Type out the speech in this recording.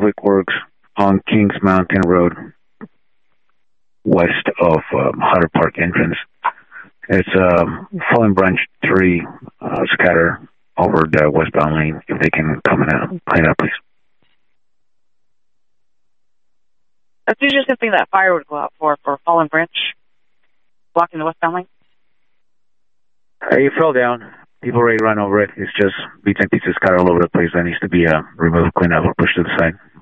Public Works on Kings Mountain Road, west of Hutter Park entrance. It's fallen branch 3 scatter over the westbound lane. If they can come and clean up, please. That's usually something that fire would go out for fallen branch, blocking the westbound lane. It fell down. People already run over it. It's just bits and pieces scattered all over the place. That needs to be removed, cleaned up, or pushed to the side.